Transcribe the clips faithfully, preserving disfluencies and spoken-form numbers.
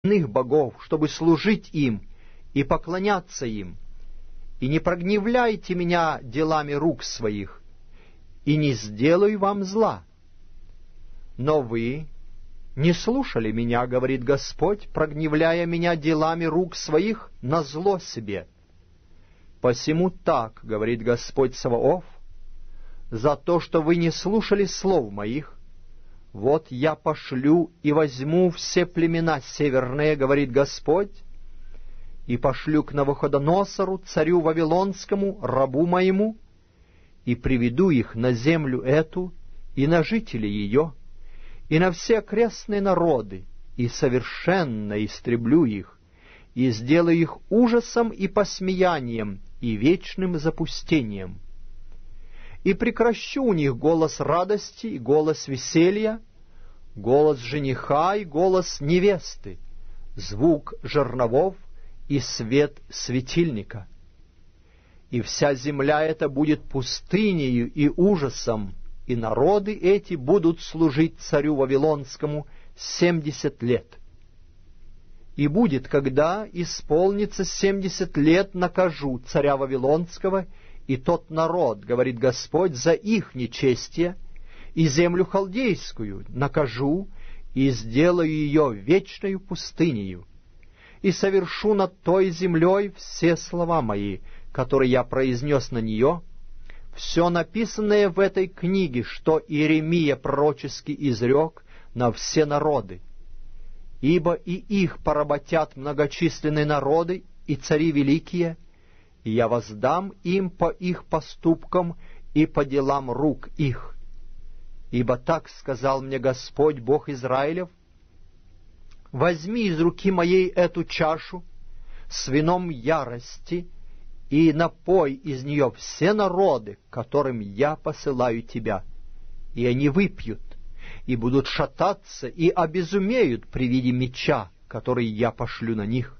иных богов, чтобы служить им и поклоняться им. И не прогневляйте меня делами рук своих, и не сделаю вам зла. Но вы не слушали меня, говорит Господь, прогневляя меня делами рук своих на зло себе. Посему так, говорит Господь Саваоф, за то, что вы не слушали слов моих, вот я пошлю и возьму все племена северные, говорит Господь, и пошлю к Навуходоносору, царю Вавилонскому, рабу моему, и приведу их на землю эту и на жителей ее, и на все окрестные народы, и совершенно истреблю их, и сделаю их ужасом и посмеянием, и вечным запустением. И прекращу у них голос радости и голос веселья, голос жениха и голос невесты, звук жерновов и свет светильника. И вся земля эта будет пустынею и ужасом, и народы эти будут служить царю Вавилонскому семьдесят лет. И будет, когда исполнится семьдесят лет, накажу царя Вавилонского и тот народ, говорит Господь, за их нечестие, и землю халдейскую накажу, и сделаю ее вечною пустынею, и совершу над той землей все слова мои, которые я произнес на нее, все написанное в этой книге, что Иеремия пророчески изрек на все народы. Ибо и их поработят многочисленные народы и цари великие, и я воздам им по их поступкам и по делам рук их. Ибо так сказал мне Господь, Бог Израилев: возьми из руки моей эту чашу с вином ярости и напой из нее все народы, которым я посылаю тебя, и они выпьют, и будут шататься, и обезумеют при виде меча, который я пошлю на них.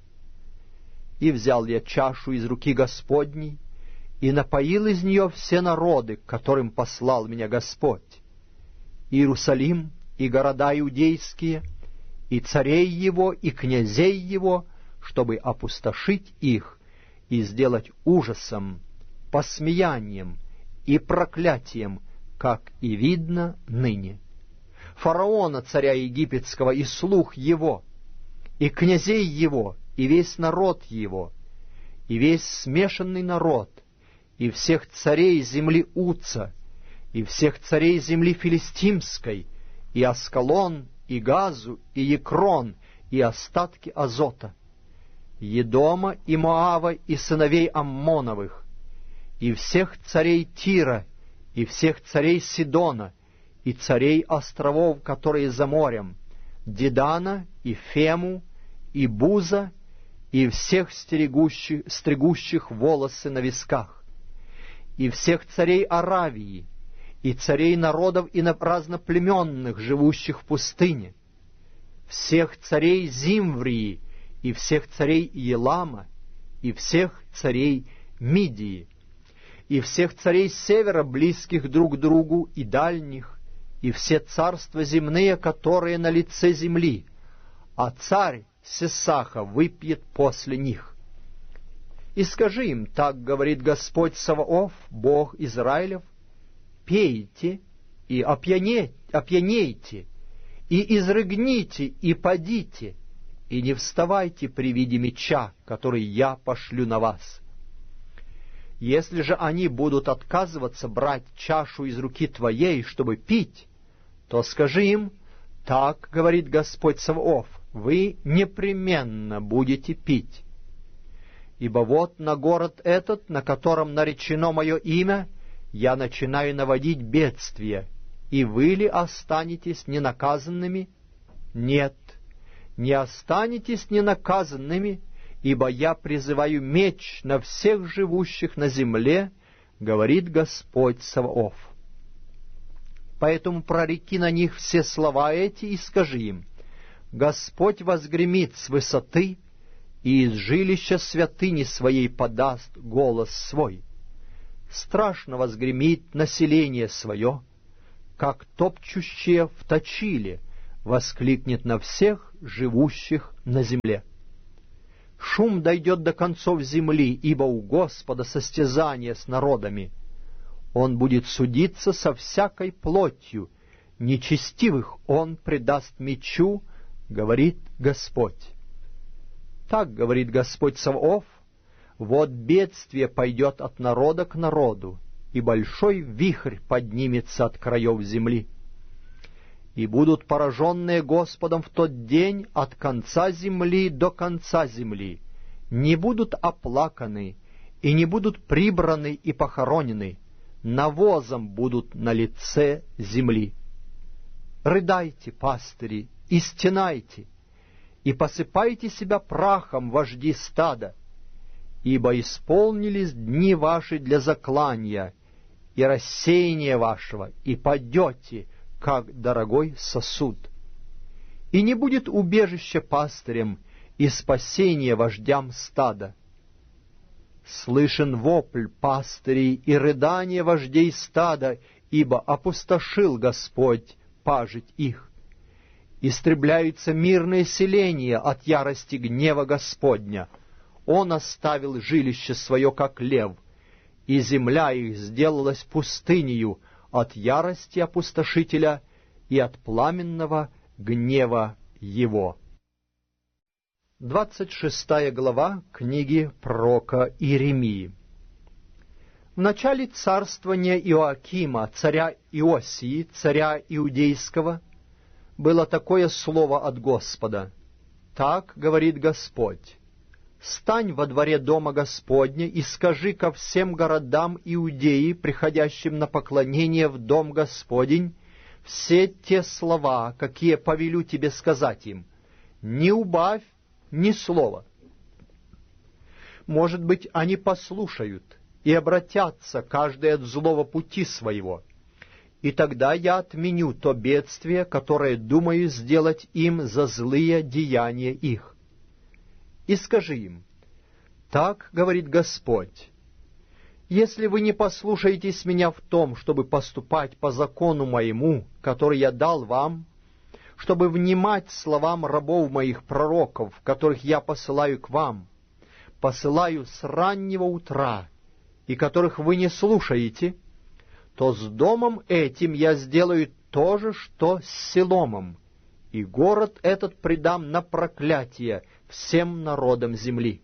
И взял я чашу из руки Господней, и напоил из нее все народы, которым послал меня Господь, Иерусалим и города иудейские, и царей его, и князей его, чтобы опустошить их и сделать ужасом, посмеянием и проклятием, как и видно ныне. Фараона, царя египетского, и слух его, и князей его, и весь народ его, и весь смешанный народ, и всех царей земли Уца, и всех царей земли Филистимской, и Аскалон, и Газу, и Екрон, и остатки Азота, Едома и Моава, и сыновей Аммоновых, и всех царей Тира, и всех царей Сидона, и царей островов, которые за морем, Дедана, и Фему, и Буза, и всех стерегущих, стригущих волосы на висках, и всех царей Аравии, и царей народов и разноплеменных, живущих в пустыне, всех царей Зимврии, и всех царей Елама, и всех царей Мидии, и всех царей севера, близких друг к другу, и дальних, и все царства земные, которые на лице земли, а царь Сесаха выпьет после них. И скажи им, так говорит Господь Саваоф, Бог Израилев: пейте и опьяне, опьянейте, и изрыгните, и падите, и не вставайте при виде меча, который я пошлю на вас. Если же они будут отказываться брать чашу из руки твоей, чтобы пить, то скажи им, так говорит Господь Саваоф, вы непременно будете пить. Ибо вот на город этот, на котором наречено мое имя, я начинаю наводить бедствие, и вы ли останетесь ненаказанными? Нет, не останетесь ненаказанными, ибо я призываю меч на всех живущих на земле, говорит Господь Саваоф. Поэтому прореки на них все слова эти и скажи им: Господь возгремит с высоты, и из жилища святыни своей подаст голос свой. Страшно возгремит население свое, как топчущее в точиле, воскликнет на всех живущих на земле. Шум дойдет до концов земли, ибо у Господа состязание с народами. Он будет судиться со всякой плотью, нечестивых Он предаст мечу, говорит Господь. Так говорит Господь Саваоф: вот бедствие пойдет от народа к народу, и большой вихрь поднимется от краев земли. И будут пораженные Господом в тот день от конца земли до конца земли, не будут оплаканы, и не будут прибраны и похоронены, навозом будут на лице земли. Рыдайте, пастыри, и стенайте, и посыпайте себя прахом, вожди стада, ибо исполнились дни ваши для заклания и рассеяния вашего, и падете, как дорогой сосуд. И не будет убежища пастырям и спасения вождям стада. Слышен вопль пастырей и рыдание вождей стада, ибо опустошил Господь пажить их. Истребляются мирные селения от ярости гнева Господня. Он оставил жилище свое, как лев, и земля их сделалась пустынею от ярости опустошителя и от пламенного гнева его. Двадцать шестая глава книги пророка Иеремии. В начале царствования Иоакима, царя Иосии, царя Иудейского, было такое слово от Господа: «Так говорит Господь: стань во дворе дома Господня и скажи ко всем городам Иудеи, приходящим на поклонение в дом Господень, все те слова, какие повелю тебе сказать им. Не убавь ни слова. Может быть, они послушают и обратятся каждый от злого пути своего, и тогда я отменю то бедствие, которое думаю сделать им за злые деяния их. И скажи им: так говорит Господь: если вы не послушаетесь меня в том, чтобы поступать по закону моему, который я дал вам, чтобы внимать словам рабов моих пророков, которых я посылаю к вам, посылаю с раннего утра, и которых вы не слушаете, то с домом этим я сделаю то же, что с Силомом, и город этот предам на проклятие всем народам земли.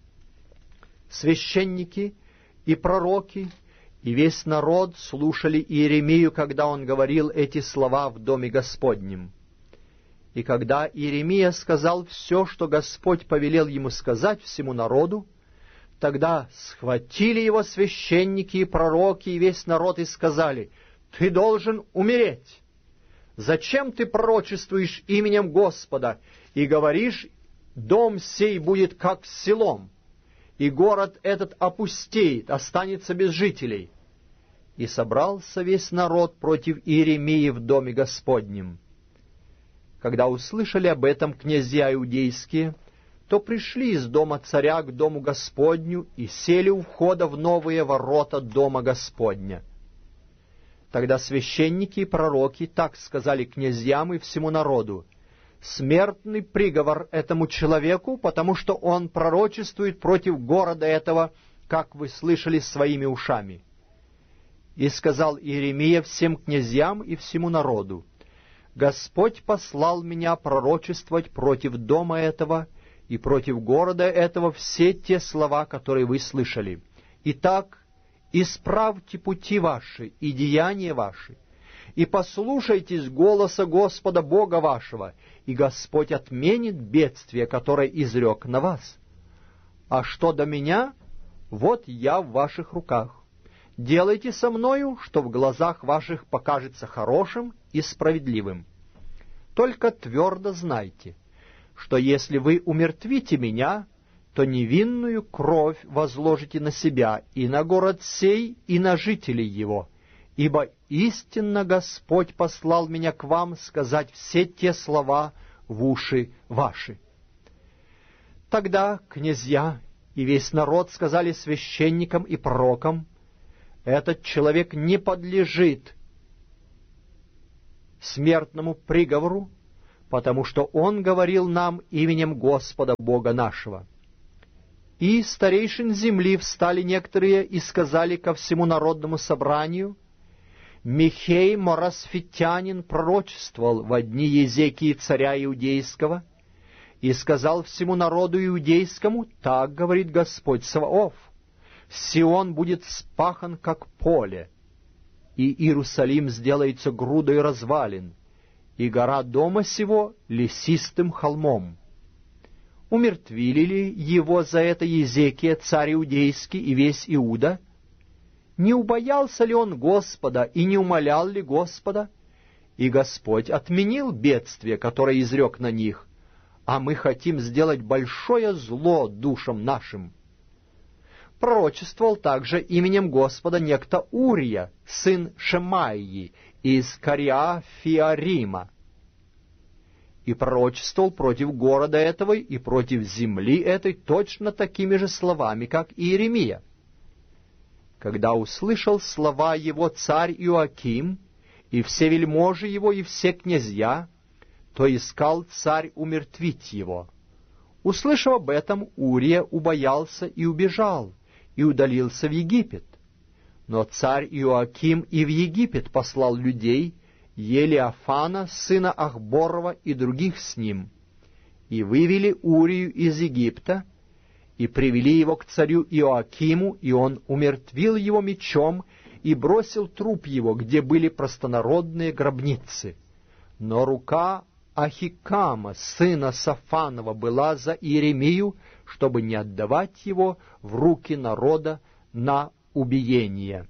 Священники и пророки и весь народ слушали Иеремию, когда он говорил эти слова в доме Господнем. И когда Иеремия сказал все, что Господь повелел ему сказать всему народу, тогда схватили его священники и пророки и весь народ и сказали: «Ты должен умереть! Зачем ты пророчествуешь именем Господа и говоришь: дом сей будет как селом, и город этот опустеет, останется без жителей?» И собрался весь народ против Иеремии в доме Господнем. Когда услышали об этом князья иудейские, то пришли из дома царя к дому Господню и сели у входа в новые ворота дома Господня. Тогда священники и пророки так сказали князьям и всему народу: смертный приговор этому человеку, потому что он пророчествует против города этого, как вы слышали своими ушами. И сказал Иеремия всем князьям и всему народу: Господь послал меня пророчествовать против дома этого и против города этого все те слова, которые вы слышали. Итак, исправьте пути ваши и деяния ваши, и послушайтесь голоса Господа Бога вашего, и Господь отменит бедствие, которое изрек на вас. А что до меня, вот я в ваших руках. Делайте со мною, что в глазах ваших покажется хорошим и справедливым. Только твердо знайте, что если вы умертвите меня, то невинную кровь возложите на себя и на город сей, и на жителей его, ибо истинно Господь послал меня к вам сказать все те слова в уши ваши». Тогда князья и весь народ сказали священникам и пророкам: «Этот человек не подлежит смертному приговору, потому что он говорил нам именем Господа Бога нашего». И старейшин земли встали некоторые и сказали ко всему народному собранию: «Михей Моросфитянин пророчествовал во дни Езекии царя Иудейского, и сказал всему народу иудейскому: так говорит Господь Саваоф, Сион будет вспахан, как поле, и Иерусалим сделается грудой развалин, и гора дома сего лесистым холмом». Умертвили ли его за это Езекия, царь иудейский, и весь Иуда? Не убоялся ли он Господа и не умолял ли Господа? И Господь отменил бедствие, которое изрек на них, а мы хотим сделать большое зло душам нашим. Пророчествовал также именем Господа некто Урия, сын Шемаии, из Кариафиарима, и пророчествовал против города этого и против земли этой точно такими же словами, как и Иеремия. Когда услышал слова его царь Иоаким, и все вельможи его, и все князья, то искал царь умертвить его. Услышав об этом, Урия убоялся и убежал, и удалился в Египет. Но царь Иоаким и в Египет послал людей, Елиафана, сына Ахборова, и других с ним, и вывели Урию из Египта, и привели его к царю Иоакиму, и он умертвил его мечом и бросил труп его, где были простонародные гробницы. Но рука Ахикама, сына Сафанова, была за Иеремию, чтобы не отдавать его в руки народа на убиение.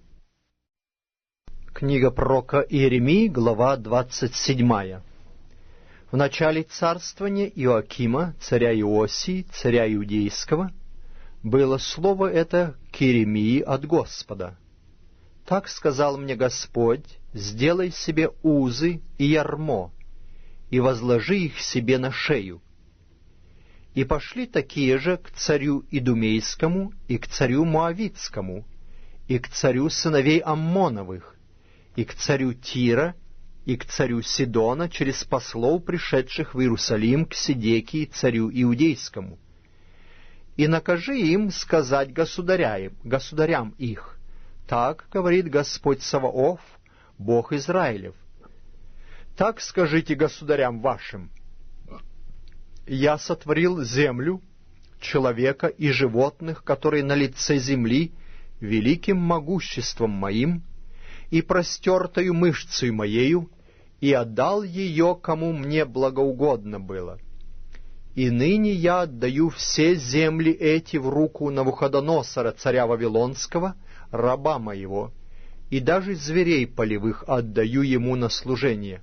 Книга пророка Иеремии, глава двадцать седьмая. В начале царствования Иоакима, царя Иосии, царя Иудейского, было слово это к Иеремии от Господа. «Так сказал мне Господь: сделай себе узы и ярмо, и возложи их себе на шею. И пошли такие же к царю Идумейскому, и к царю Моавитскому, и к царю сыновей Аммоновых, и к царю Тира, и к царю Сидона через послов, пришедших в Иерусалим к Седекии, царю Иудейскому. И накажи им сказать государям, государям их: так говорит Господь Саваоф, Бог Израилев. Так скажите государям вашим: я сотворил землю, человека и животных, которые на лице земли, великим могуществом моим и простертою мышцей моею, и отдал ее, кому мне благоугодно было. И ныне я отдаю все земли эти в руку Навуходоносора, царя Вавилонского, раба моего, и даже зверей полевых отдаю ему на служение.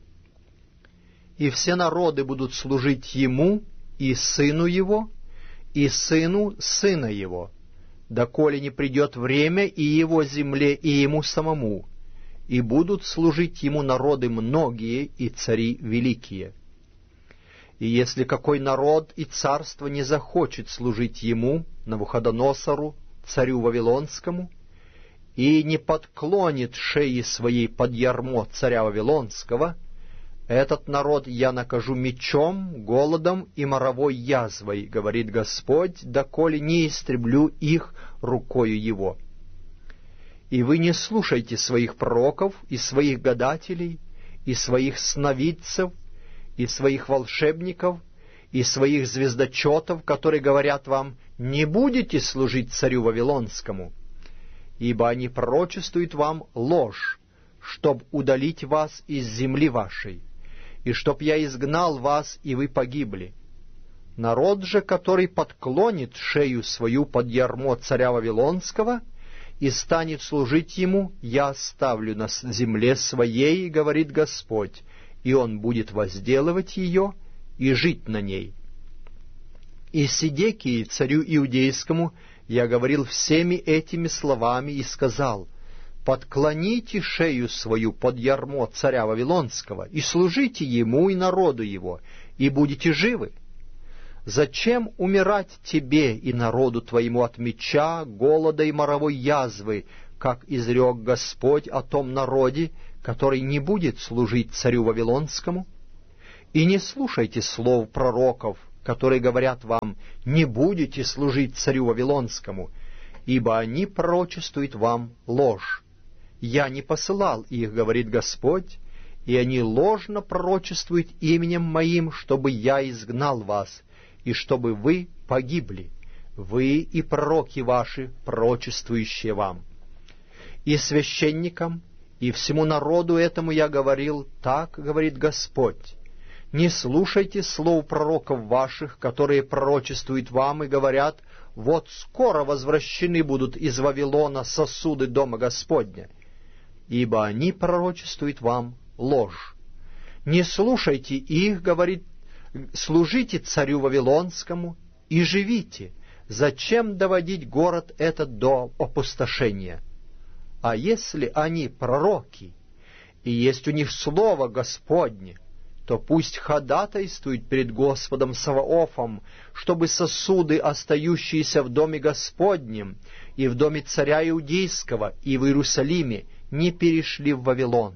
И все народы будут служить ему и сыну его, и сыну сына его, доколе не придет время и его земле, и ему самому, и будут служить ему народы многие и цари великие. И если какой народ и царство не захочет служить ему, Навуходоносору, царю Вавилонскому, и не подклонит шеи своей под ярмо царя Вавилонского, этот народ я накажу мечом, голодом и моровой язвой, говорит Господь, доколе не истреблю их рукою его. И вы не слушайте своих пророков и своих гадателей, и своих сновидцев, и своих волшебников, и своих звездочетов, которые говорят вам: не будете служить царю Вавилонскому, ибо они пророчествуют вам ложь, чтоб удалить вас из земли вашей, и чтоб я изгнал вас, и вы погибли. Народ же, который подклонит шею свою под ярмо царя Вавилонского и станет служить ему, я оставлю на земле своей, говорит Господь, и он будет возделывать ее и жить на ней. И Седекии, царю Иудейскому, я говорил всеми этими словами и сказал: подклоните шею свою под ярмо царя Вавилонского и служите ему и народу его, и будете живы. Зачем умирать тебе и народу твоему от меча, голода и моровой язвы, как изрек Господь о том народе, который не будет служить царю Вавилонскому? И не слушайте слов пророков, которые говорят вам: не будете служить царю Вавилонскому, ибо они пророчествуют вам ложь. Я не посылал их, говорит Господь, и они ложно пророчествуют именем Моим, чтобы я изгнал вас, и чтобы вы погибли, вы и пророки ваши, пророчествующие вам. И священникам, и всему народу этому я говорил: так говорит Господь, не слушайте слов пророков ваших, которые пророчествуют вам и говорят: вот скоро возвращены будут из Вавилона сосуды дома Господня, ибо они пророчествуют вам ложь. Не слушайте их, говорит, служите царю Вавилонскому и живите. Зачем доводить город этот до опустошения? А если они пророки, и есть у них слово Господне, то пусть ходатайствуют перед Господом Саваофом, чтобы сосуды, остающиеся в доме Господнем, и в доме царя Иудейского, и в Иерусалиме, не перешли в Вавилон.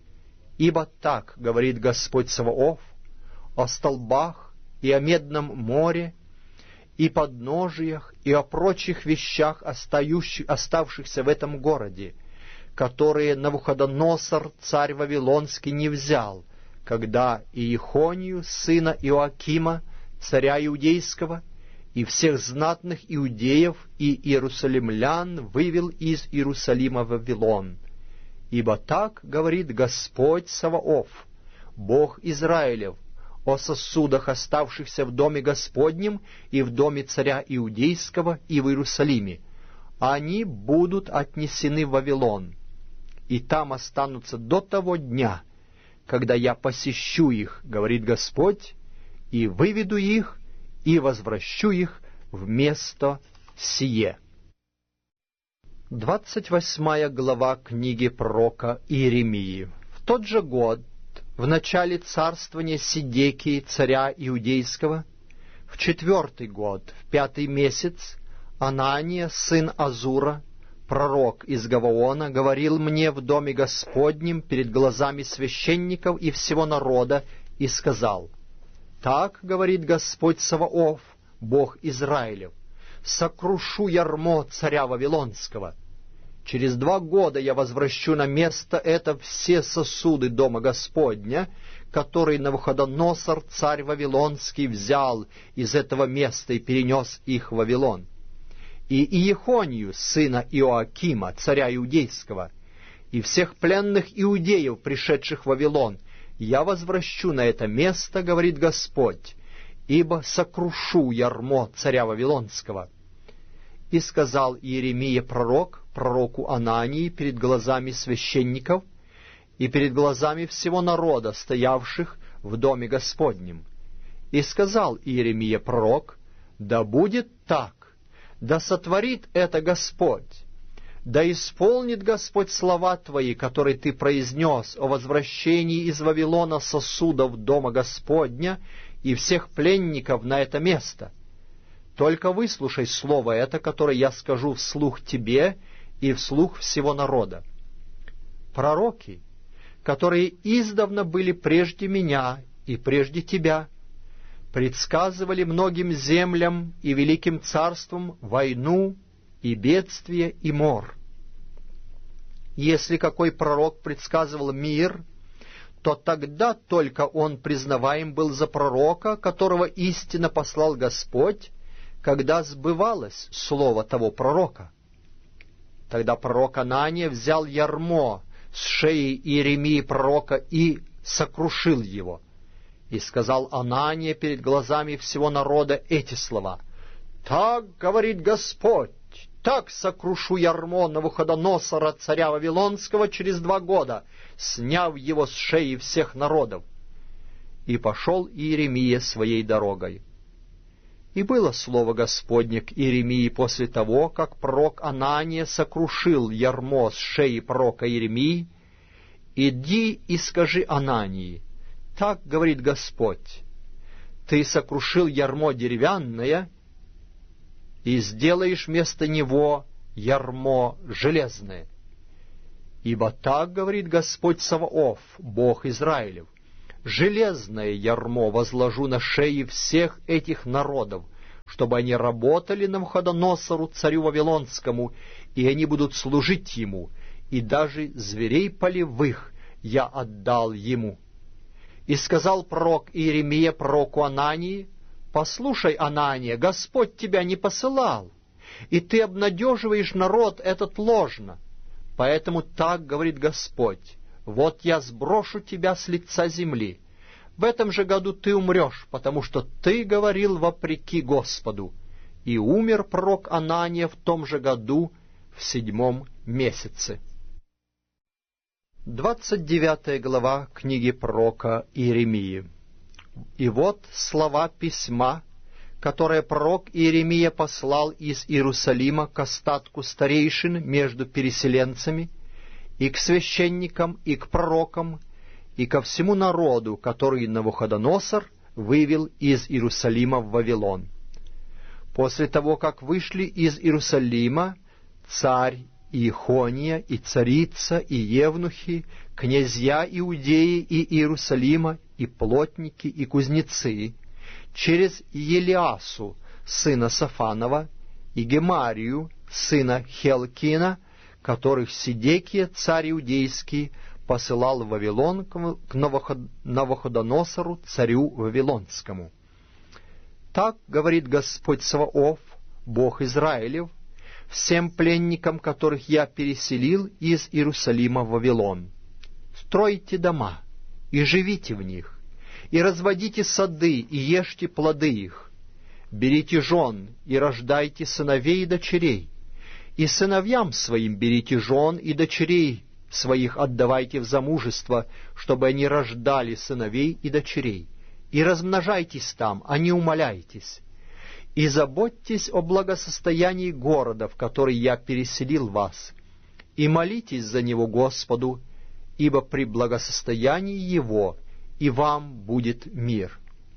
Ибо так говорит Господь Саваоф о столбах и о медном море, и подножиях, и о прочих вещах, оставшихся в этом городе, которые Навуходоносор, царь Вавилонский, не взял, когда Иехонию, сына Иоакима, царя Иудейского, и всех знатных иудеев и иерусалимлян вывел из Иерусалима в Вавилон. Ибо так говорит Господь Саваоф, Бог Израилев, о сосудах, оставшихся в доме Господнем и в доме царя Иудейского и в Иерусалиме. Они будут отнесены в Вавилон, и там останутся до того дня, когда я посещу их, говорит Господь, и выведу их, и возвращу их в место сие. Двадцать восьмая глава книги пророка Иеремии. В тот же год, в начале царствования Сидекии, царя Иудейского, в четвертый год, в пятый месяц, Анания, сын Азура, пророк из Гаваона, говорил мне в доме Господнем перед глазами священников и всего народа, и сказал: «Так говорит Господь Саваоф, Бог Израилев, сокрушу ярмо царя Вавилонского. Через два года я возвращу на место это все сосуды дома Господня, которые Навуходоносор, царь Вавилонский, взял из этого места и перенес их в Вавилон. И Иехонию, сына Иоакима, царя Иудейского, и всех пленных иудеев, пришедших в Вавилон, я возвращу на это место, говорит Господь, ибо сокрушу ярмо царя Вавилонского». И сказал Иеремия пророк пророку Анании перед глазами священников и перед глазами всего народа, стоявших в доме Господнем. И сказал Иеремия пророк: «Да будет так, да сотворит это Господь, да исполнит Господь слова твои, которые ты произнес о возвращении из Вавилона сосудов дома Господня и всех пленников на это место. Только выслушай слово это, которое я скажу вслух тебе и вслух всего народа. Пророки, которые издавна были прежде меня и прежде тебя, предсказывали многим землям и великим царствам войну и бедствие и мор. Если какой пророк предсказывал мир, то тогда только он признаваем был за пророка, которого истинно послал Господь, когда сбывалось слово того пророка. Тогда пророк Анания взял ярмо с шеи Иеремии пророка и сокрушил его. И сказал Анания перед глазами всего народа эти слова: «Так говорит Господь, так сокрушу ярмо Навуходоносора, царя Вавилонского, через два года, сняв его с шеи всех народов». И пошел Иеремия своей дорогой. И было слово Господне к Иеремии после того, как пророк Анания сокрушил ярмо с шеи пророка Иеремии: «Иди и скажи Анании: так говорит Господь, ты сокрушил ярмо деревянное и сделаешь вместо него ярмо железное. Ибо так говорит Господь Саваоф, Бог Израилев: железное ярмо возложу на шеи всех этих народов, чтобы они работали Навуходоносору, царю Вавилонскому, и они будут служить ему, и даже зверей полевых я отдал ему». И сказал пророк Иеремия пророку Анании: «Послушай, Анания, Господь тебя не посылал, и ты обнадеживаешь народ этот ложно. Поэтому так говорит Господь: вот я сброшу тебя с лица земли. В этом же году ты умрешь, потому что ты говорил вопреки Господу». И умер пророк Анания в том же году, в седьмом месяце. Двадцать девятая глава книги пророка Иеремии. «И вот слова письма, которое пророк Иеремия послал из Иерусалима к остатку старейшин между переселенцами, и к священникам, и к пророкам, и ко всему народу, который Навуходоносор вывел из Иерусалима в Вавилон. После того, как вышли из Иерусалима царь Иехония, и царица, и евнухи, князья Иудеи и Иерусалима, и плотники, и кузнецы, через Елиасу, сына Сафанова, и Гемарию, сына Хелкина, которых Сидекия, царь иудейский, посылал в Вавилон к Навуходоносору, царю Вавилонскому. Так говорит Господь Саваоф, Бог Израилев, всем пленникам, которых я переселил из Иерусалима в Вавилон: стройте дома и живите в них, и разводите сады и ешьте плоды их, берите жен и рождайте сыновей и дочерей, и сыновьям своим берите жен и дочерей своих отдавайте в замужество, чтобы они рождали сыновей и дочерей, и размножайтесь там, а не умаляйтесь. И заботьтесь о благосостоянии города, в который я переселил вас, и молитесь за него Господу, ибо при благосостоянии его и вам будет мир.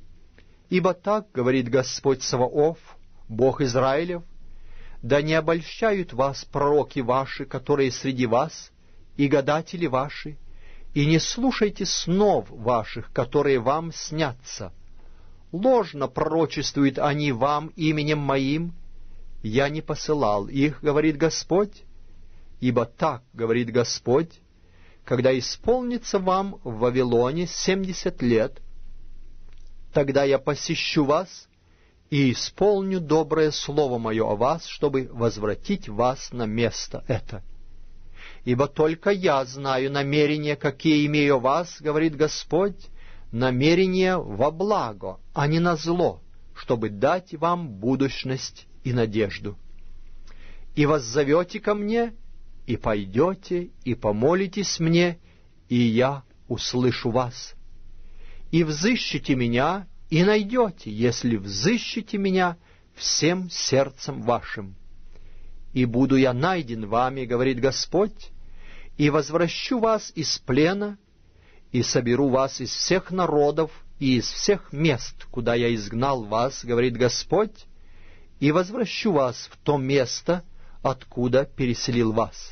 Ибо так говорит Господь Саваоф, Бог Израилев: да не обольщают вас пророки ваши, которые среди вас, и гадатели ваши, и не слушайте снов ваших, которые вам снятся. Ложно пророчествуют они вам именем моим, я не посылал их, говорит Господь. Ибо так говорит Господь: когда исполнится вам в Вавилоне семьдесят лет, тогда я посещу вас и исполню доброе слово мое о вас, чтобы возвратить вас на место это. Ибо только я знаю намерения, какие имею о вас, говорит Господь, намерения во благо, а не на зло, чтобы дать вам будущность и надежду. И воззовете ко мне, и пойдете, и помолитесь мне, и я услышу вас. И взыщите меня, и найдете, если взыщете меня всем сердцем вашим. И буду я найден вами, говорит Господь, и возвращу вас из плена, и соберу вас из всех народов и из всех мест, куда я изгнал вас, говорит Господь, и возвращу вас в то место, откуда переселил вас.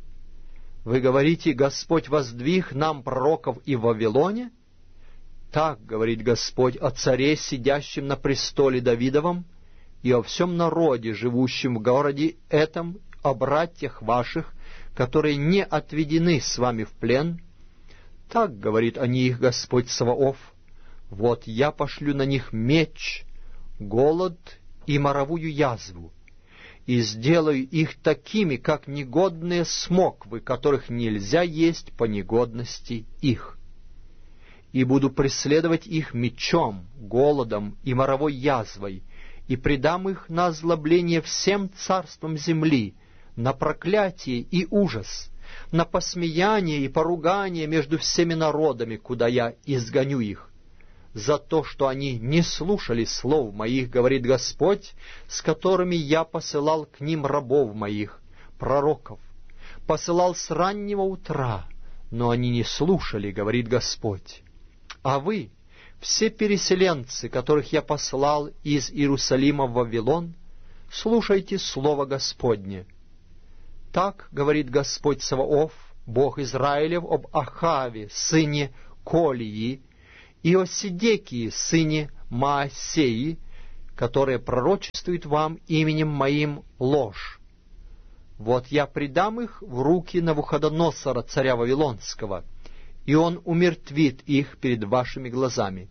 Вы говорите: Господь воздвиг нам пророков и в Вавилоне? Так говорит Господь о царе, сидящем на престоле Давидовом, и о всем народе, живущем в городе этом, о братьях ваших, которые не отведены с вами в плен. Так говорит о них Господь Саваоф: вот я пошлю на них меч, голод и моровую язву, и сделаю их такими, как негодные смоквы, которых нельзя есть по негодности их. И буду преследовать их мечом, голодом и моровой язвой, и предам их на озлобление всем царствам земли, на проклятие и ужас, на посмеяние и поругание между всеми народами, куда я изгоню их, за то, что они не слушали слов моих, говорит Господь, с которыми я посылал к ним рабов моих, пророков, посылал с раннего утра, но они не слушали, говорит Господь. А вы, все переселенцы, которых я послал из Иерусалима в Вавилон, слушайте слово Господне. Так говорит Господь Саваоф, Бог Израилев, об Ахаве, сыне Колии, и о Седекии, сыне Маасеи, который пророчествует вам именем моим ложь. Вот я предам их в руки Навуходоносора, царя Вавилонского, и он умертвит их перед вашими глазами.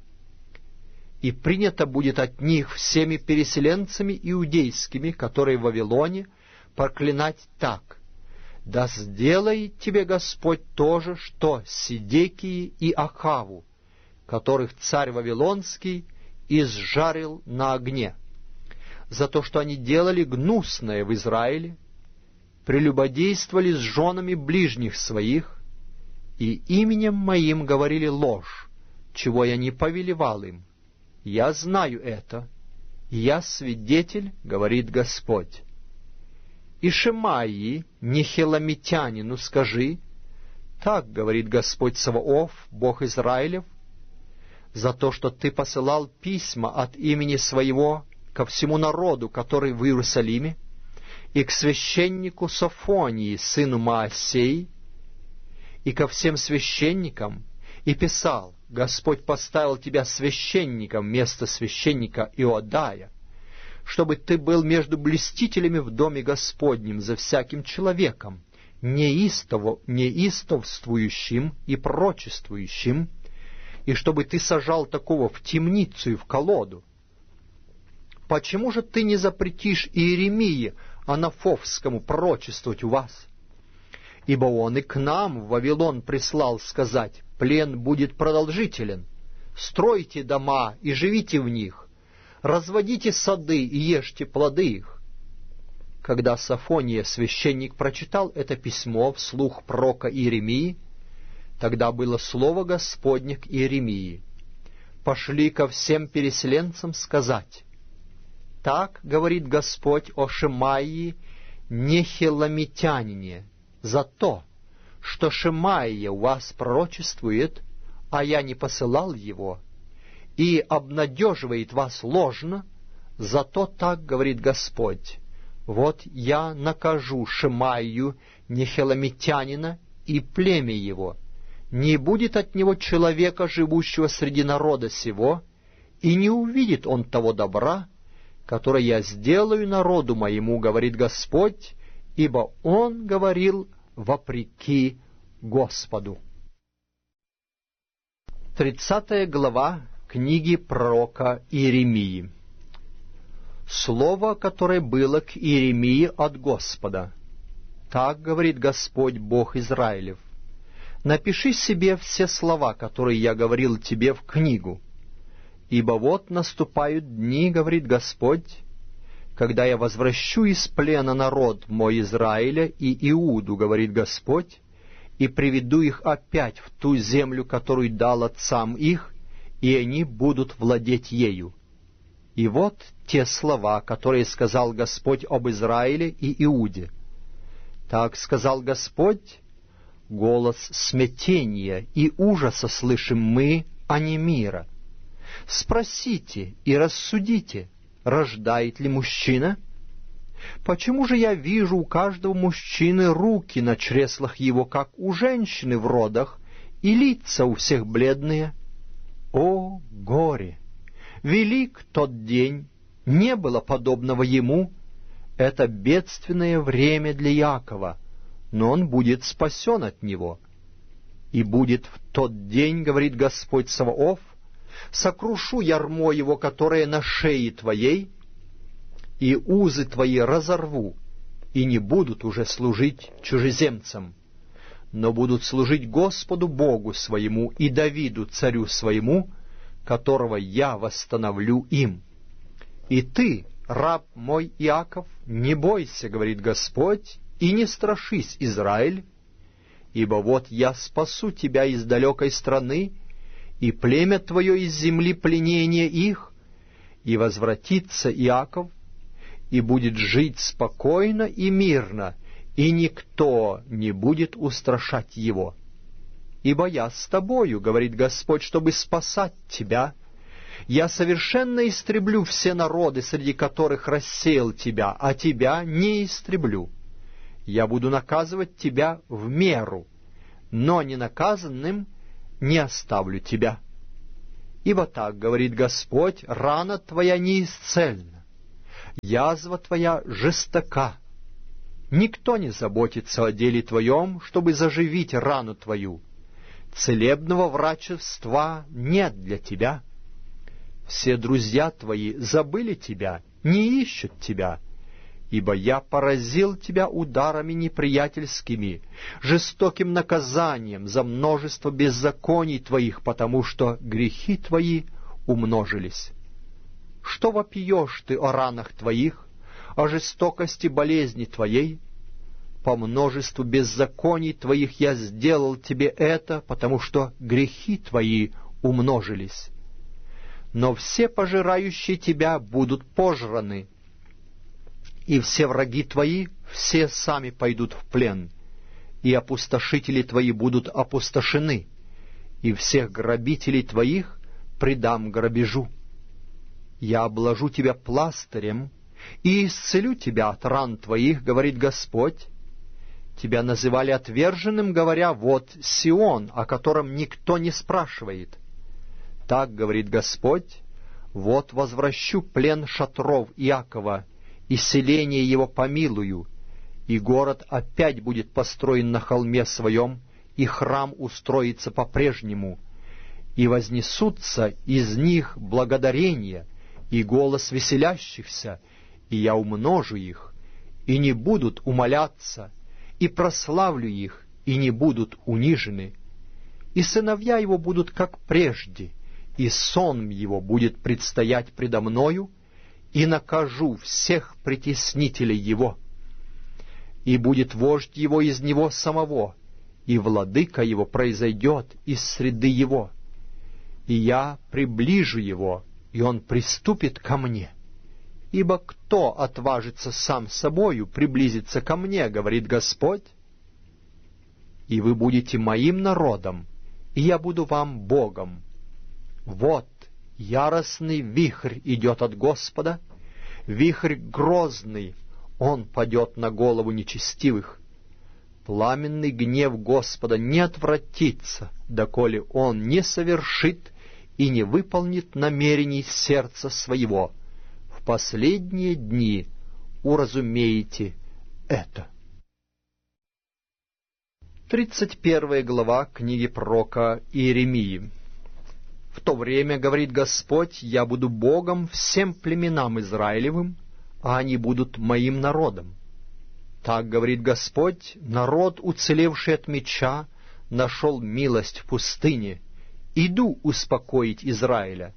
И принято будет от них всеми переселенцами иудейскими, которые в Вавилоне, проклинать так: да сделает тебе Господь то же, что Седекии и Ахаву, которых царь Вавилонский изжарил на огне, за то, что они делали гнусное в Израиле, прелюбодействовали с женами ближних своих, и именем моим говорили ложь, чего я не повелевал им. Я знаю это, и я свидетель, говорит Господь. И Шемаии, нехеламитянину, скажи: так говорит Господь Саваоф, Бог Израилев, за то, что ты посылал письма от имени своего ко всему народу, который в Иерусалиме, и к священнику Софонии, сыну Маасеи, и ко всем священникам, и писал: Господь поставил тебя священником вместо священника Иодая, чтобы ты был между блюстителями в доме Господнем за всяким человеком, неистово, неистовствующим и пророчествующим, и чтобы ты сажал такого в темницу и в колоду. Почему же ты не запретишь Иеремии Анафовскому пророчествовать у вас? Ибо он и к нам в Вавилон прислал сказать: плен будет продолжителен, стройте дома и живите в них, разводите сады и ешьте плоды их. Когда Софония, священник, прочитал это письмо вслух пророка Иеремии, тогда было слово Господне к Иеремии: пошли ко всем переселенцам сказать: так говорит Господь о Шемаии, нехеламитянине, за то, что Шемаия у вас пророчествует, а я не посылал его, и обнадеживает вас ложно, зато так говорит Господь: вот я накажу Шемаию, нехеламитянина, и племя его. Не будет от него человека, живущего среди народа сего, и не увидит он того добра, которое я сделаю народу моему, говорит Господь, ибо он говорил вопреки Господу. Тридцатая глава книги пророка Иеремии. Слово, которое было к Иеремии от Господа. Так говорит Господь, Бог Израилев: напиши себе все слова, которые я говорил тебе, в книгу. Ибо вот наступают дни, говорит Господь, когда я возвращу из плена народ мой Израиля и Иуду, говорит Господь, и приведу их опять в ту землю, которую дал отцам их, и они будут владеть ею. И вот те слова, которые сказал Господь об Израиле и Иуде. Так сказал Господь: голос смятения и ужаса слышим мы, а не мира. Спросите и рассудите, рождает ли мужчина? Почему же я вижу у каждого мужчины руки на чреслах его, как у женщины в родах, и лица у всех бледные? О, горе! Велик тот день, не было подобного ему. Это бедственное время для Иакова, но он будет спасен от него. И будет в тот день, говорит Господь Саваоф, сокрушу ярмо его, которое на шее твоей, и узы твои разорву, и не будут уже служить чужеземцам, но будут служить Господу Богу своему и Давиду, царю своему, которого я восстановлю им. И ты, раб мой Иаков, не бойся, говорит Господь, и не страшись, Израиль, ибо вот я спасу тебя из далекой страны, и племя твое из земли пленения их, и возвратится Иаков, и будет жить спокойно и мирно, и никто не будет устрашать его. Ибо я с тобою, говорит Господь, чтобы спасать тебя. Я совершенно истреблю все народы, среди которых рассеял тебя, а тебя не истреблю. Я буду наказывать тебя в меру, но ненаказанным не оставлю тебя. Ибо так говорит Господь: рана твоя неисцельна, язва твоя жестока. Никто не заботится о деле твоем, чтобы заживить рану твою. Целебного врачества нет для тебя. Все друзья твои забыли тебя, не ищут тебя, ибо я поразил тебя ударами неприятельскими, жестоким наказанием за множество беззаконий твоих, потому что грехи твои умножились. Что вопиешь ты о ранах твоих, о жестокости болезни твоей? По множеству беззаконий твоих я сделал тебе это, потому что грехи твои умножились. Но все пожирающие тебя будут пожраны, и все враги твои, все сами пойдут в плен, и опустошители твои будут опустошены, и всех грабителей твоих предам грабежу. Я обложу тебя пластырем и исцелю тебя от ран твоих, говорит Господь. Тебя называли отверженным, говоря: вот Сион, о котором никто не спрашивает. Так говорит Господь: вот возвращу плен шатров Иакова, и селение его помилую, и город опять будет построен на холме своем, и храм устроится по-прежнему, и вознесутся из них благодарения и голос веселящихся, и я умножу их, и не будут умоляться, и прославлю их, и не будут унижены. И сыновья его будут как прежде, и сон его будет предстоять предо мною, и накажу всех притеснителей его. И будет вождь его из него самого, и владыка его произойдет из среды его. И я приближу его, и он приступит ко мне. Ибо кто отважится сам собою приблизиться ко мне, говорит Господь? И вы будете моим народом, и я буду вам Богом. Вот яростный вихрь идет от Господа, вихрь грозный, он падет на голову нечестивых. Пламенный гнев Господа не отвратится, доколе он не совершит и не выполнит намерений сердца своего. В последние дни уразумеете это. Тридцать первая глава книги пророка Иеремии. В то время, говорит Господь, я буду Богом всем племенам Израилевым, а они будут моим народом. Так говорит Господь: народ, уцелевший от меча, нашел милость в пустыне. Иду успокоить Израиля.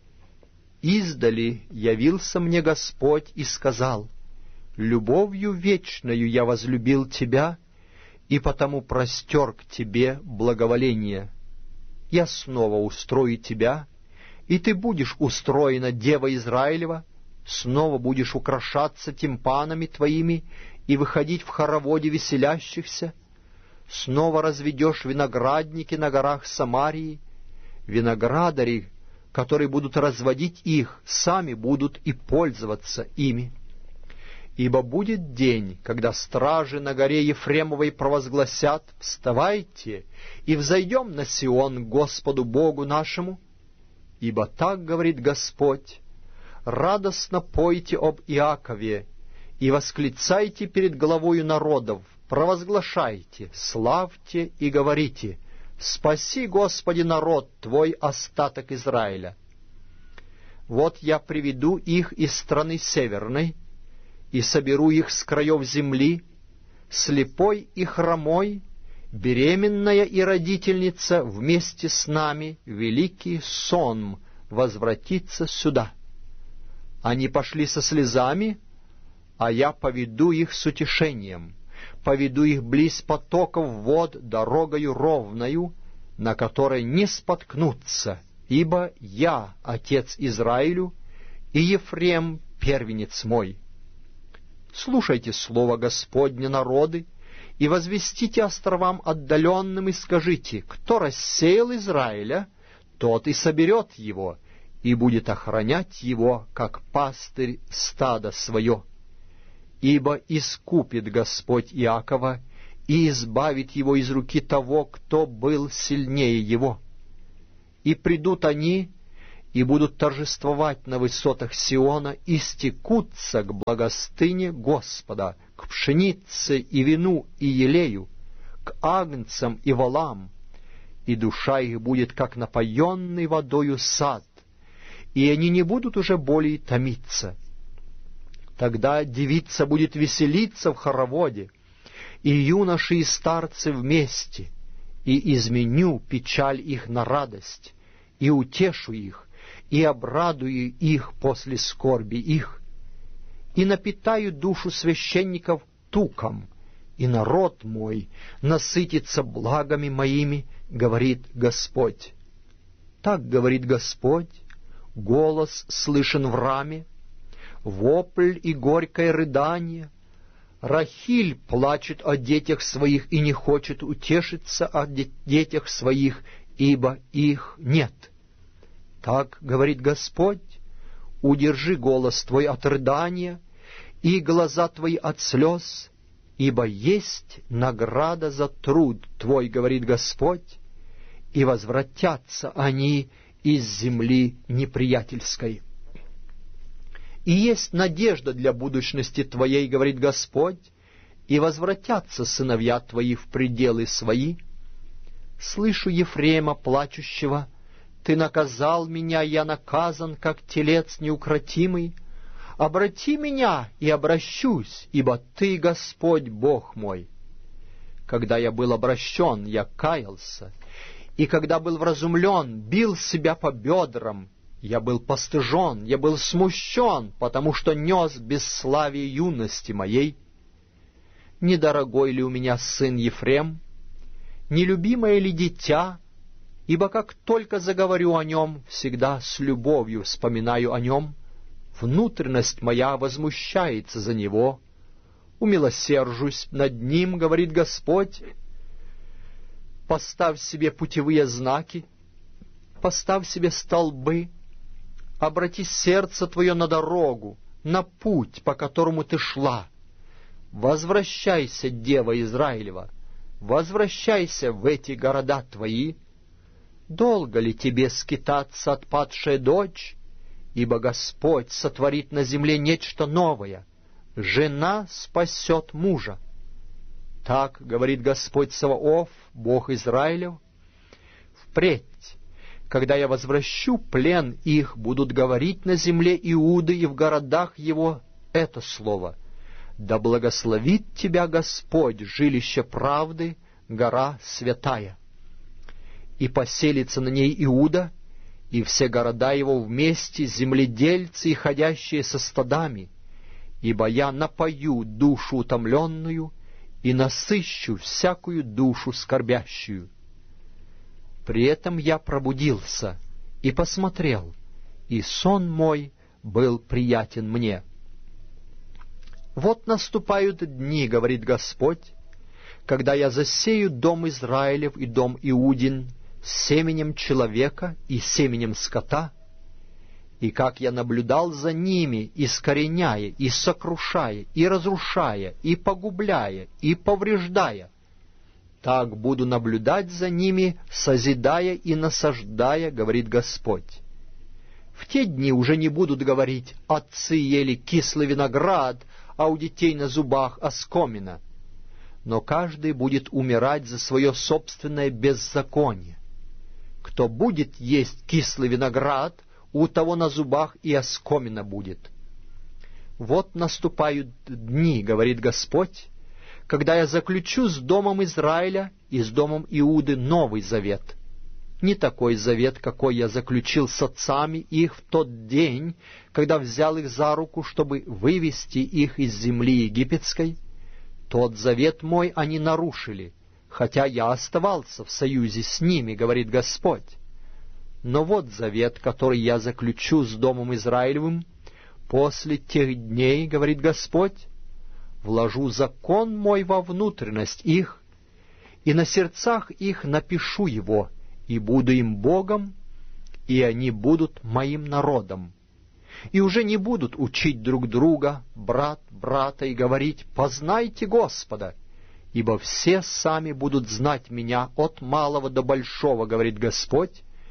Издали явился мне Господь и сказал: любовью вечною я возлюбил тебя, и потому простер к тебе благоволение. Я снова устрою тебя, и ты будешь устроена, дева Израилева, снова будешь украшаться тимпанами твоими и выходить в хороводе веселящихся, снова разведешь виноградники на горах Самарии, виноградари, которые будут разводить их, сами будут и пользоваться ими. Ибо будет день, когда стражи на горе Ефремовой провозгласят: «Вставайте и взойдем на Сион к Господу Богу нашему». Ибо так говорит Господь: радостно пойте об Иакове и восклицайте перед главою народов, провозглашайте, славьте и говорите: «Спаси, Господи, народ Твой, остаток Израиля». Вот я приведу их из страны северной, и соберу их с краев земли, слепой и хромой, беременная и родительница вместе с нами, великий сон возвратится сюда. Они пошли со слезами, а я поведу их с утешением, поведу их близ потоков вод дорогою ровною, на которой не споткнутся, ибо я отец Израилю, и Ефрем первенец мой. Слушайте слово Господне, народы, и возвестите островам отдаленным, и скажите: кто рассеял Израиля, тот и соберет его, и будет охранять его, как пастырь стада свое. Ибо искупит Господь Иакова и избавит его из руки того, кто был сильнее его. И придут они, и будут торжествовать на высотах Сиона, и стекутся к благостыне Господа, к пшенице и вину и елею, к агнцам и волам, и душа их будет, как напоенный водою сад, и они не будут уже более томиться. Тогда девица будет веселиться в хороводе, и юноши и старцы вместе, и изменю печаль их на радость, и утешу их, и обрадую их после скорби их, и напитаю душу священников туком, и народ мой насытится благами моими, говорит Господь. Так говорит Господь, голос слышен в раме, вопль и горькое рыдание. Рахиль плачет о детях своих и не хочет утешиться о детях своих, ибо их нет. Так говорит Господь, удержи голос твой от рыдания и глаза твои от слез, ибо есть награда за труд твой, говорит Господь, и возвратятся они из земли неприятельской. И есть надежда для будущности твоей, говорит Господь, и возвратятся сыновья твои в пределы свои. Слышу Ефрема плачущего: ты наказал меня, я наказан, как телец неукротимый. Обрати меня, и обращусь, ибо ты, Господь, Бог мой. Когда я был обращен, я каялся, и когда был вразумлен, бил себя по бедрам. Я был постыжен, я был смущен, потому что нес бесславие юности моей. Недорогой ли у меня сын Ефрем? Нелюбимое ли дитя? Ибо как только заговорю о нем, всегда с любовью вспоминаю о нем. Внутренность моя возмущается за него. Умилосержусь над ним, говорит Господь. Поставь себе путевые знаки, поставь себе столбы, обрати сердце твое на дорогу, на путь, по которому ты шла. Возвращайся, дева Израилева, возвращайся в эти города твои. Долго ли тебе скитаться, отпадшая дочь? Ибо Господь сотворит на земле нечто новое. Жена спасет мужа. Так говорит Господь Саваоф, Бог Израилев. Впредь, когда я возвращу плен их, будут говорить на земле Иуды и в городах его это слово: да благословит тебя Господь, жилище правды, гора святая. И поселится на ней Иуда, и все города его вместе, земледельцы и ходящие со стадами, ибо я напою душу утомленную и насыщу всякую душу скорбящую. При этом я пробудился и посмотрел, и сон мой был приятен мне. Вот наступают дни, говорит Господь, когда я засею дом Израилев и дом Иудин семенем человека и семенем скота, и как я наблюдал за ними, искореняя, и сокрушая, и разрушая, и погубляя, и повреждая, так буду наблюдать за ними, созидая и насаждая, говорит Господь. В те дни уже не будут говорить: отцы ели кислый виноград, а у детей на зубах оскомина. Но каждый будет умирать за свое собственное беззаконие. Кто будет есть кислый виноград, у того на зубах и оскомина будет. Вот наступают дни, говорит Господь, когда я заключу с домом Израиля и с домом Иуды новый завет. Не такой завет, какой я заключил с отцами их в тот день, когда взял их за руку, чтобы вывести их из земли египетской. Тот завет мой они нарушили, хотя я оставался в союзе с ними, говорит Господь. Но вот завет, который я заключу с домом Израилевым после тех дней, говорит Господь, вложу закон мой во внутренность их, и на сердцах их напишу его, и буду им Богом, и они будут моим народом. И уже не будут учить друг друга, брат брата, и говорить: познайте Господа, ибо все сами будут знать меня от малого до большого, говорит Господь,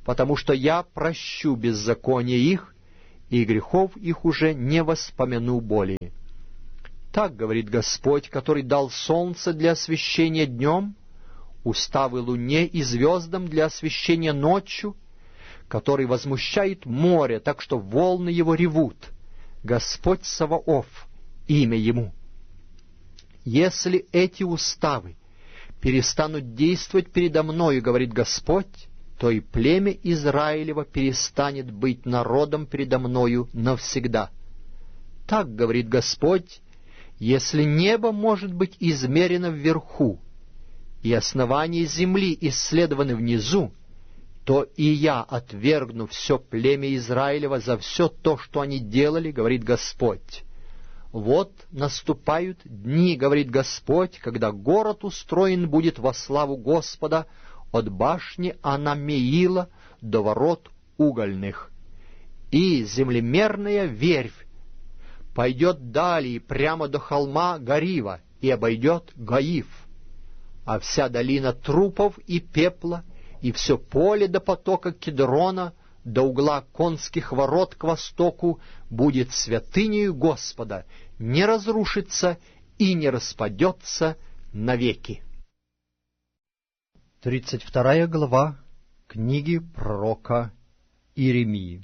потому что я прощу беззаконие их, и грехов их уже не воспомяну более. Так говорит Господь, который дал солнце для освещения днем, уставы луне и звездам для освещения ночью, который возмущает море, так что волны его ревут. Господь Саваоф, имя ему. Если эти уставы перестанут действовать передо мною, говорит Господь, то и племя Израилева перестанет быть народом передо мною навсегда. Так говорит Господь: если небо может быть измерено вверху, и основания земли исследованы внизу, то и я отвергну все племя Израилева за все то, что они делали, говорит Господь. Вот наступают дни, говорит Господь, когда город устроен будет во славу Господа от башни Анамеила до ворот угольных, и землемерная верфь пойдет далее прямо до холма Гарива и обойдет Гаив, а вся долина трупов и пепла, и все поле до потока Кедрона, до угла конских ворот к востоку будет святынею Господа, не разрушится и не распадется навеки. Тридцать вторая глава книги пророка Иеремии.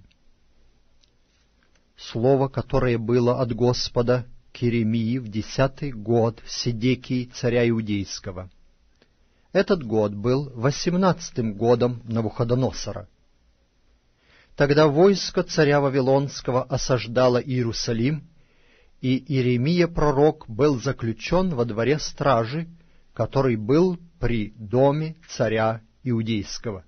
Слово, которое было от Господа к Иеремии в десятый год Седекии царя Иудейского. Этот год был восемнадцатым годом Навуходоносора. Тогда войско царя Вавилонского осаждало Иерусалим, и Иеремия пророк был заключен во дворе стражи, который был при доме царя Иудейского.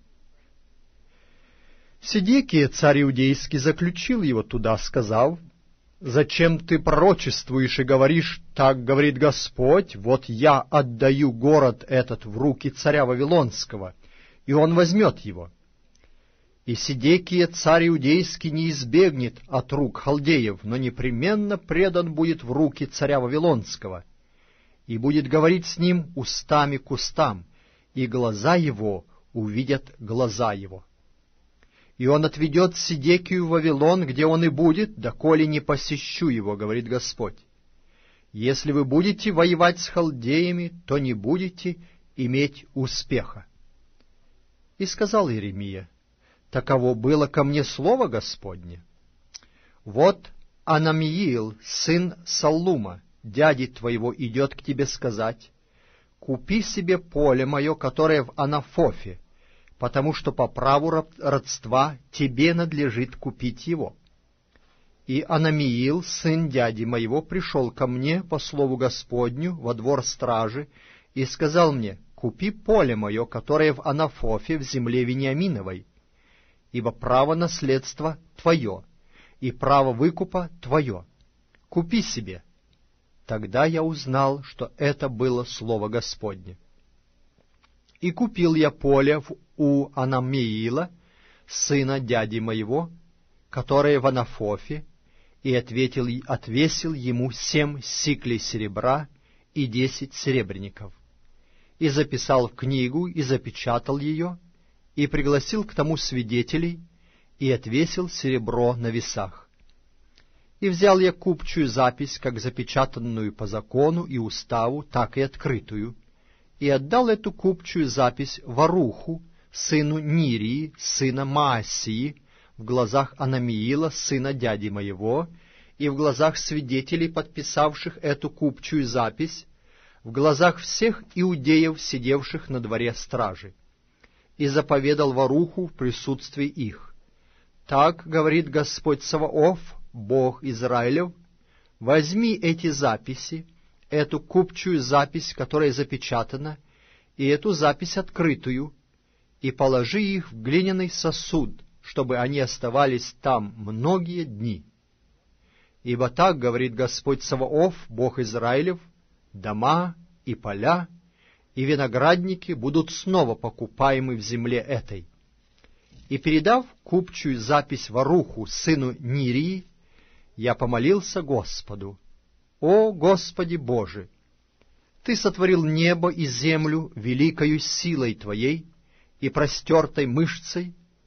Седекия, царь Иудейский, заключил его туда, сказав: «Зачем ты пророчествуешь и говоришь, так говорит Господь, вот я отдаю город этот в руки царя Вавилонского, и он возьмет его. И Седекия, царь Иудейский, не избегнет от рук халдеев, но непременно предан будет в руки царя Вавилонского, и будет говорить с ним устами к устам, и глаза его увидят глаза его. И он отведет Седекию в Вавилон, где он и будет, доколе не посещу его, говорит Господь. Если вы будете воевать с халдеями, то не будете иметь успеха». И сказал Иеремия: «Таково было ко мне слово Господне. Вот Анамиил, сын Саллума, дяди твоего, идет к тебе сказать: купи себе поле мое, которое в Анафофе, потому что по праву родства тебе надлежит купить его». И Анамиил, сын дяди моего, пришел ко мне по слову Господню во двор стражи и сказал мне: купи поле мое, которое в Анафофе в земле Вениаминовой, ибо право наследства твое, и право выкупа твое. Купи себе. Тогда я узнал, что это было слово Господне. И купил я поле у Анамиила, сына дяди моего, которое в Анафофе, и ответил, отвесил ему семь сиклей серебра и десять серебряников, и записал в книгу, и запечатал ее, и пригласил к тому свидетелей, и отвесил серебро на весах. И взял я купчую запись, как запечатанную по закону и уставу, так и открытую, и отдал эту купчую запись Варуху, сыну Нирии, сына Маасии, в глазах Анамиила, сына дяди моего, и в глазах свидетелей, подписавших эту купчую запись, в глазах всех иудеев, сидевших на дворе стражи. И заповедал Варуху в присутствии их: «Так говорит Господь Саваоф, Бог Израилев, возьми эти записи, эту купчую запись, которая запечатана, и эту запись открытую, и положи их в глиняный сосуд, чтобы они оставались там многие дни. Ибо так говорит Господь Саваоф, Бог Израилев, дома и поля, и виноградники будут снова покупаемы в земле этой». И передав купчую запись Варуху, сыну Нирии, я помолился Господу: «О Господи Боже! Ты сотворил небо и землю великою силой Твоей и простертой мышцей,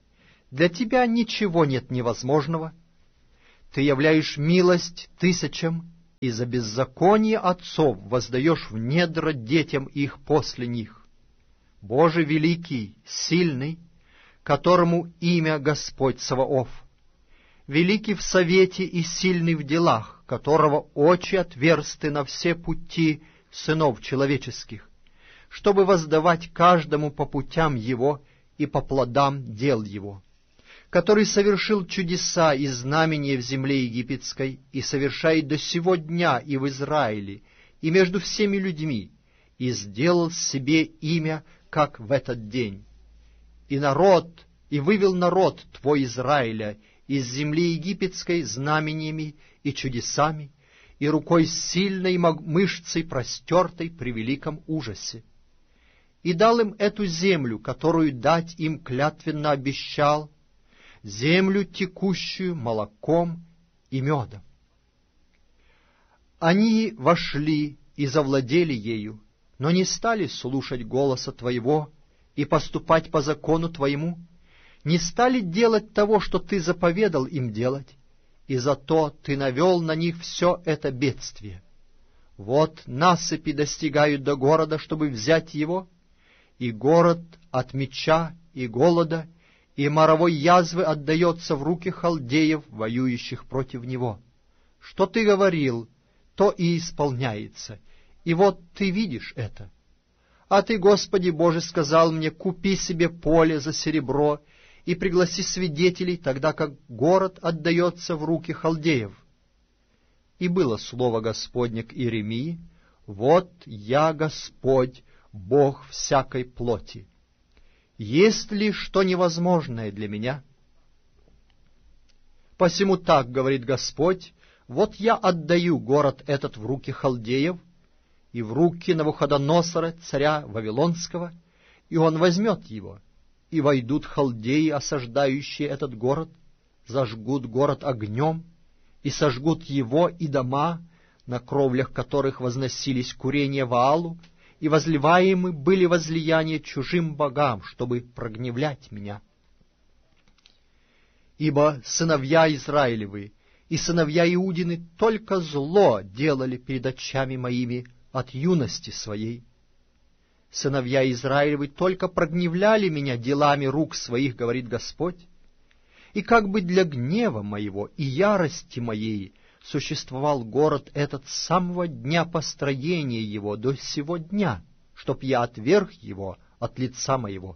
Для тебя ничего нет невозможного. Ты являешь милость тысячам, и за беззаконие отцов воздаешь в недра детям их после них. Боже великий, сильный, которому имя Господь Саваоф, великий в совете и сильный в делах, которого очи отверсты на все пути сынов человеческих, чтобы воздавать каждому по путям его и по плодам дел его, который совершил чудеса и знамения в земле египетской и совершает до сего дня и в Израиле, и между всеми людьми, и сделал себе имя, как в этот день. И народ, и вывел народ твой Израиля из земли египетской знамениями и чудесами, и рукой сильной мышцей простертой при великом ужасе. И дал им эту землю, которую дать им клятвенно обещал, землю, текущую молоком и медом. Они вошли и завладели ею, но не стали слушать голоса Твоего и поступать по закону Твоему, не стали делать того, что Ты заповедал им делать, и зато Ты навел на них все это бедствие. Вот насыпи достигают до города, чтобы взять его, и город от меча и голода и моровой язвы отдается в руки халдеев, воюющих против него. Что Ты говорил, то и исполняется, и вот Ты видишь это. А Ты, Господи Боже, сказал мне: купи себе поле за серебро и пригласи свидетелей, тогда как город отдается в руки халдеев. И было слово Господне к Иеремии: вот я Господь, Бог всякой плоти. Есть ли что невозможное для меня? Посему так говорит Господь: вот я отдаю город этот в руки халдеев и в руки Навуходоносора, царя Вавилонского, и он возьмет его, и войдут халдеи, осаждающие этот город, зажгут город огнем, и сожгут его и дома, на кровлях которых возносились курения Ваалу, и возливаемы были возлияния чужим богам, чтобы прогневлять меня. Ибо сыновья Израилевы и сыновья Иудины только зло делали перед очами моими от юности своей. Сыновья Израилевы только прогневляли меня делами рук своих, говорит Господь, и как бы для гнева моего и ярости моей существовал город этот с самого дня построения его до сего дня, чтоб я отверг его от лица моего.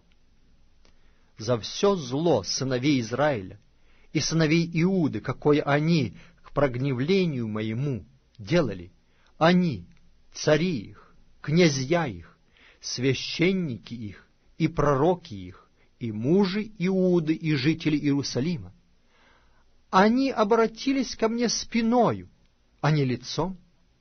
За все зло сыновей Израиля и сыновей Иуды, какое они к прогневлению моему делали, они, цари их, князья их, священники их и пророки их, и мужи Иуды и жители Иерусалима, они обратились ко мне спиною, а не лицом.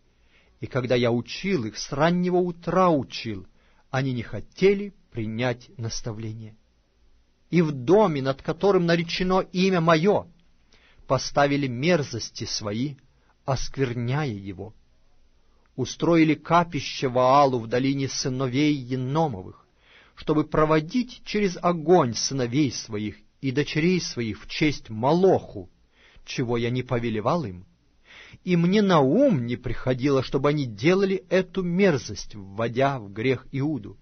И когда я учил их, с раннего утра учил, они не хотели принять наставление. И в доме, над которым наречено имя мое, поставили мерзости свои, оскверняя его. Устроили капище Ваалу в долине сыновей Еномовых, чтобы проводить через огонь сыновей своих и дочерей своих в честь Молоху, чего я не повелевал им, и мне на ум не приходило, чтобы они делали эту мерзость, вводя в грех Иуду.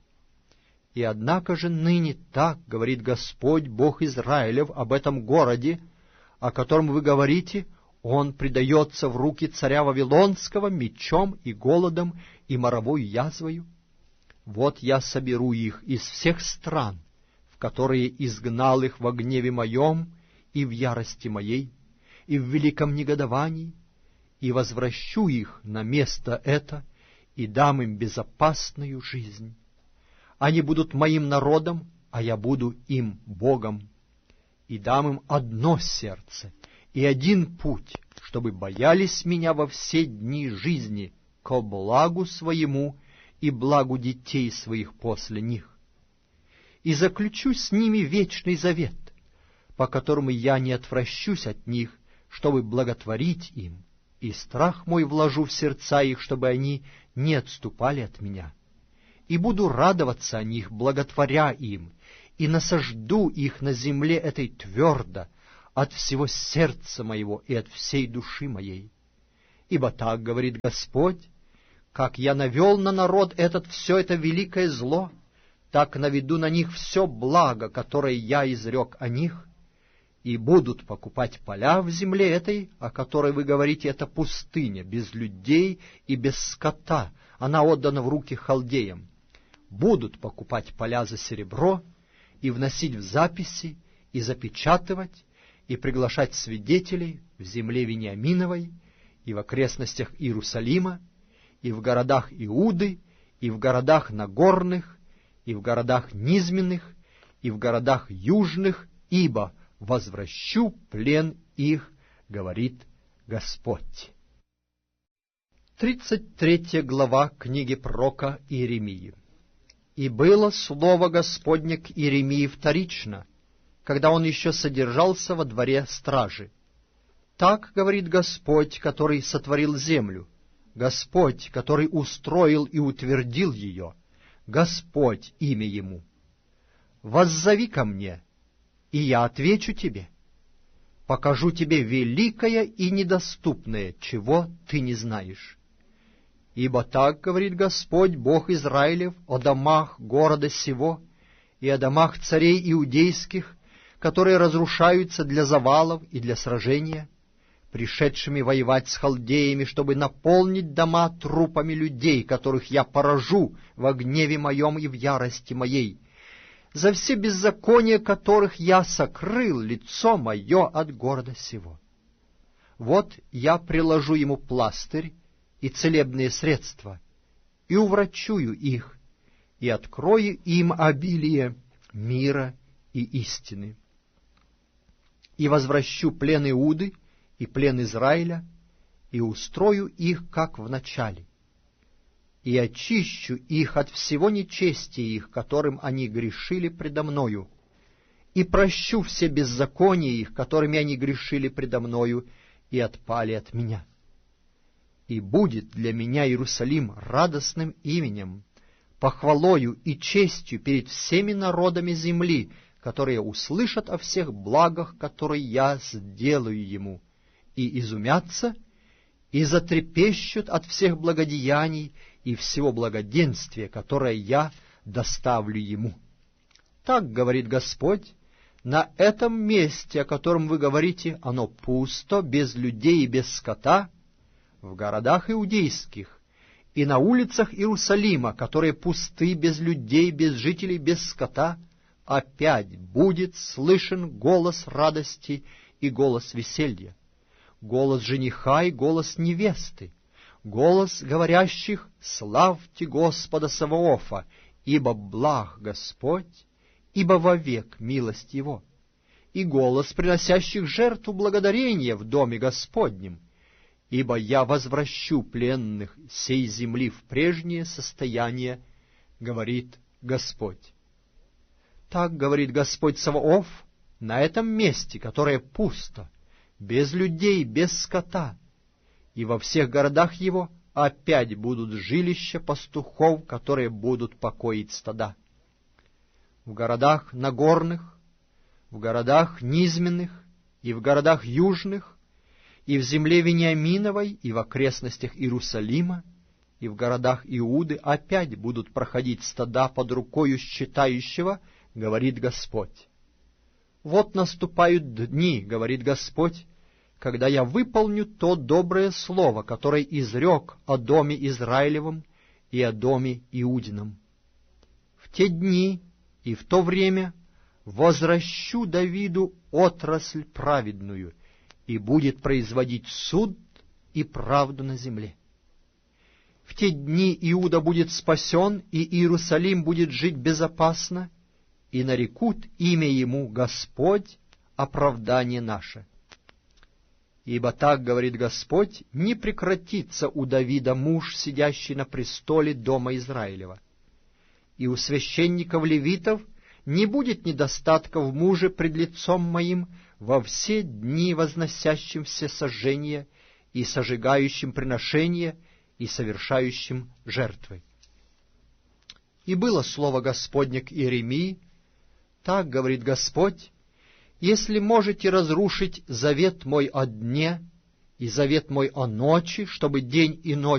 И однако же ныне так говорит Господь, Бог Израилев, об этом городе, о котором вы говорите: он предается в руки царя Вавилонского мечом и голодом и моровой язвою. Вот я соберу их из всех стран, в которые изгнал их во гневе моем и в ярости моей, и в великом негодовании, и возвращу их на место это, и дам им безопасную жизнь. Они будут моим народом, а я буду им Богом, и дам им одно сердце и один путь, чтобы боялись меня во все дни жизни, ко благу своему и благу детей своих после них. И заключу с ними вечный завет, по которому я не отвращусь от них, чтобы благотворить им, и страх мой вложу в сердца их, чтобы они не отступали от меня. И буду радоваться о них, благотворя им, и насажду их на земле этой твердо, от всего сердца моего и от всей души моей. Ибо так говорит Господь: как я навел на народ этот все это великое зло, так наведу на них все благо, которое я изрек о них, и будут покупать поля в земле этой, о которой вы говорите, это пустыня, без людей и без скота, она отдана в руки халдеям. Будут покупать поля за серебро, и вносить в записи, и запечатывать, и приглашать свидетелей в земле Вениаминовой, и в окрестностях Иерусалима, и в городах Иуды, и в городах Нагорных, и в городах Низменных, и в городах Южных, ибо возвращу плен их, говорит Господь. Тридцать третья глава книги пророка Иеремии. «И было слово Господне к Иеремии вторично, когда он еще содержался во дворе стражи. Так говорит Господь, который сотворил землю, Господь, который устроил и утвердил ее, Господь имя ему. Воззови ко мне, и я отвечу тебе, покажу тебе великое и недоступное, чего ты не знаешь. Ибо так говорит Господь, Бог Израилев, о домах города сего и о домах царей иудейских, которые разрушаются для завалов и для сражения, пришедшими воевать с халдеями, чтобы наполнить дома трупами людей, которых я поражу во гневе моем и в ярости моей, за все беззакония которых я сокрыл лицо мое от города сего. Вот я приложу ему пластырь и целебные средства, и уврачую их, и открою им обилие мира и истины. И возвращу плен Иуды и плен Израиля, и устрою их, как в начале, и очищу их от всего нечестия их, которым они грешили предо мною, и прощу все беззакония их, которыми они грешили предо мною, и отпали от меня. И будет для меня Иерусалим радостным именем, похвалою и честью перед всеми народами земли, которые услышат о всех благах, которые я сделаю ему, и изумятся, и затрепещут от всех благодеяний и всего благоденствия, которое я доставлю ему. Так говорит Господь: на этом месте, о котором вы говорите, оно пусто, без людей и без скота, в городах иудейских и на улицах Иерусалима, которые пусты, без людей, без жителей, без скота, опять будет слышен голос радости и голос веселья, голос жениха и голос невесты, голос говорящих: «Славьте Господа Саваофа, ибо благ Господь, ибо вовек милость Его», и голос приносящих жертву благодарения в доме Господнем, ибо я возвращу пленных сей земли в прежнее состояние, говорит Господь. Так говорит Господь Саваоф, на этом месте, которое пусто, без людей, без скота, и во всех городах его опять будут жилища пастухов, которые будут покоить стада. В городах Нагорных, в городах Низменных и в городах Южных, и в земле Вениаминовой, и в окрестностях Иерусалима, и в городах Иуды опять будут проходить стада под рукою считающего, говорит Господь. Вот наступают дни, говорит Господь, когда я выполню то доброе слово, которое изрек о доме Израилевом и о доме Иудином. В те дни и в то время возвращу Давиду отрасль праведную, и будет производить суд и правду на земле. В те дни Иуда будет спасен, и Иерусалим будет жить безопасно, и нарекут имя ему Господь, оправдание наше. Ибо так, говорит Господь, не прекратится у Давида муж, сидящий на престоле дома Израилева, и у священников-левитов не будет недостатка в муже пред лицом моим во все дни, возносящим все сожжения и сожигающим приношения и совершающим жертвы. И было слово Господне к Иеремии Так говорит Господь, если можете разрушить завет мой о дне и завет мой о ночи, чтобы день и ночь